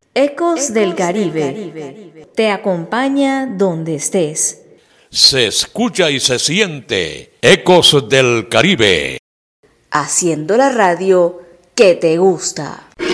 Ecos del Caribe te acompaña donde estés. Se escucha y se siente Ecos del Caribe. Haciendo la radio que te gusta.